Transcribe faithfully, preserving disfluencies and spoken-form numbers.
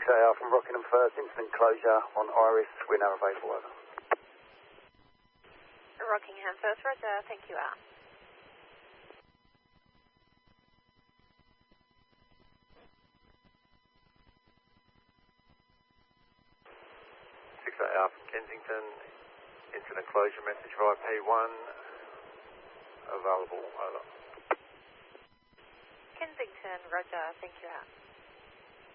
six A R from Rockingham First, instant closure on Iris, we're now available, over. Rockingham First, roger, thank you, out. six A R from Kensington, incident closure message via P one, available, over. Kensington, roger, thank you, out.